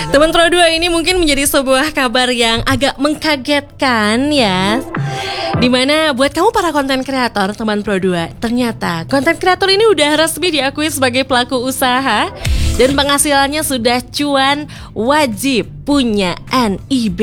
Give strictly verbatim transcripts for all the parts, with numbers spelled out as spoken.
Teman Pro dua ini mungkin menjadi sebuah kabar yang agak mengkagetkan ya. Dimana buat kamu para konten kreator teman Pro dua, ternyata konten kreator ini udah resmi diakui sebagai pelaku usaha dan penghasilannya sudah cuan, wajib punya N I B.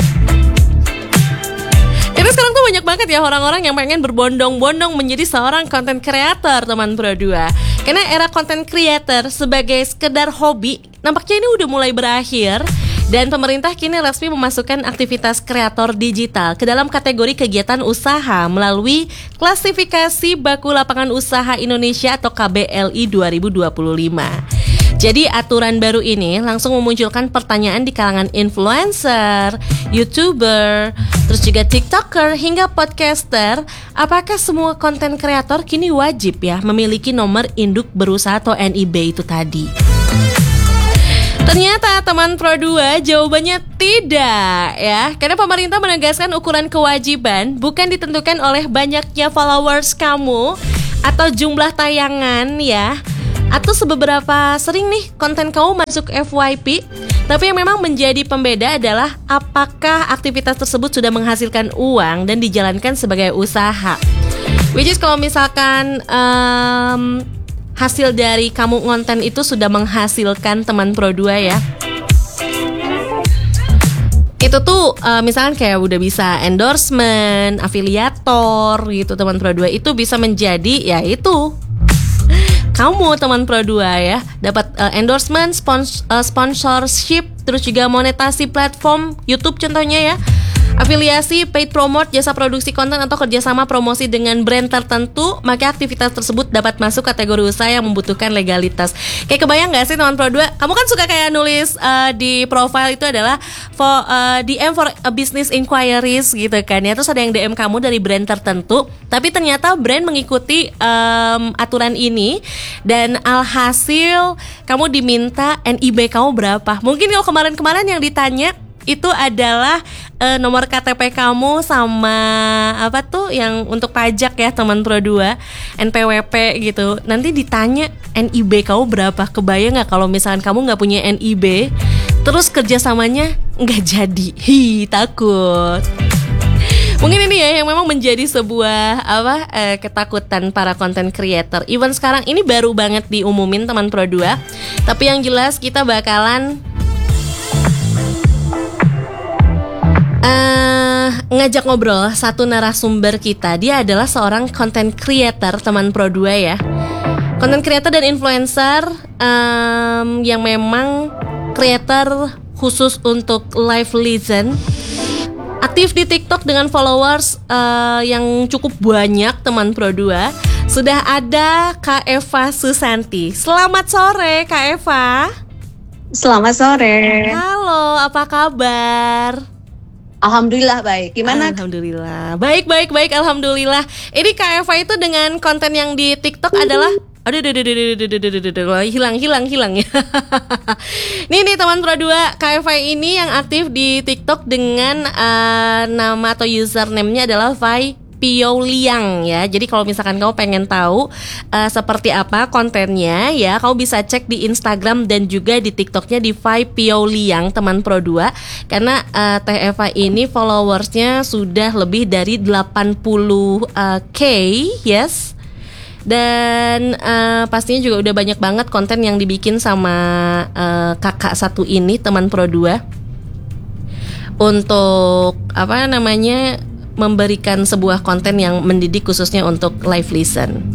Karena sekarang tuh banyak banget ya orang-orang yang pengen berbondong-bondong menjadi seorang konten kreator teman Pro dua. Karena era konten kreator sebagai sekedar hobi nampaknya ini udah mulai berakhir. Dan pemerintah kini resmi memasukkan aktivitas kreator digital ke dalam kategori kegiatan usaha melalui klasifikasi Baku Lapangan Usaha Indonesia atau K B L I dua ribu dua puluh lima. Jadi aturan baru ini langsung memunculkan pertanyaan di kalangan influencer, YouTuber, terus juga TikToker hingga podcaster. Apakah semua konten kreator kini wajib ya memiliki nomor induk berusaha atau N I B itu tadi? Ternyata teman Pro dua jawabannya tidak ya. Karena pemerintah menegaskan ukuran kewajiban bukan ditentukan oleh banyaknya followers kamu atau jumlah tayangan ya, atau seberapa sering nih konten kamu masuk F Y P. Tapi yang memang menjadi pembeda adalah apakah aktivitas tersebut sudah menghasilkan uang dan dijalankan sebagai usaha. Which is kalau misalkan um, hasil dari kamu konten itu sudah menghasilkan teman Pro dua ya, itu tuh uh, misalkan kayak udah bisa endorsement, afiliator gitu teman Pro dua, itu bisa menjadi ya itu kamu teman Pro dua ya dapat uh, endorsement, spons- uh, sponsorship, terus juga monetasi platform YouTube contohnya ya, afiliasi, paid promote, jasa produksi konten atau kerjasama promosi dengan brand tertentu, maka aktivitas tersebut dapat masuk kategori usaha yang membutuhkan legalitas. Kayak kebayang gak sih teman Pro dua? Kamu kan suka kayak nulis uh, di profile itu adalah for, uh, D M for uh, business inquiries gitu kan ya. Terus ada yang D M kamu dari brand tertentu, tapi ternyata brand mengikuti um, aturan ini dan alhasil kamu diminta N I B kamu berapa. Mungkin kalau kemarin-kemarin yang ditanya itu adalah uh, nomor K T P kamu sama apa tuh yang untuk pajak ya teman Pro dua, N P W P gitu. Nanti ditanya N I B kamu berapa. Kebayang gak kalau misalkan kamu gak punya N I B terus kerjasamanya gak jadi? Hi, takut. Mungkin ini ya yang memang menjadi sebuah apa eh, ketakutan para content creator. Even sekarang ini baru banget diumumin teman Pro dua. Tapi yang jelas kita bakalan Uh, ngajak ngobrol satu narasumber kita. Dia adalah seorang content creator teman Pro dua ya. Content creator dan influencer um, yang memang creator khusus untuk live listen. Aktif di TikTok dengan followers uh, yang cukup banyak teman Pro dua. Sudah ada Kak Eva Susanti. Selamat sore Kak Eva. Selamat sore. Halo, apa kabar? Alhamdulillah baik. Gimana? Alhamdulillah. Baik, baik, baik. Alhamdulillah. Ini Kak Eva itu dengan konten yang di TikTok adalah aduh, aduh, aduh, aduh, aduh, aduh, aduh, aduh, aduh, hilang, hilang, hilang ya. Nih, nih teman Pro dua, Kak Eva ini yang aktif di TikTok dengan uh, nama atau username-nya adalah Vai Pio Liang ya. Jadi kalau misalkan kamu pengen tahu uh, seperti apa kontennya ya, kamu bisa cek di Instagram dan juga di TikToknya di Vai Pio Liang teman Pro dua. Karena uh, Teh Eva ini followersnya sudah lebih dari delapan puluh k, yes. Dan uh, pastinya juga udah banyak banget konten yang dibikin sama uh, kakak satu ini teman Pro dua untuk apa namanya memberikan sebuah konten yang mendidik khususnya untuk live listen.